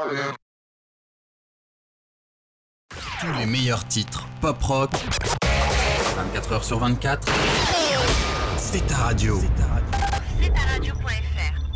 Tous les meilleurs titres pop-rock, 24 heures sur 24, c'est ta radio. C'est ta radio.fr.